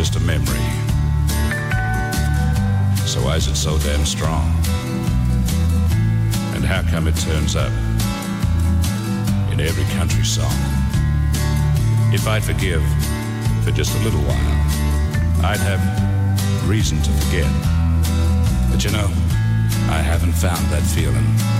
just a memory. So why is it so damn strong? And how come it turns up in every country song? If I'd forgive for just a little while, I'd have reason to forget. But you know, I haven't found that feeling.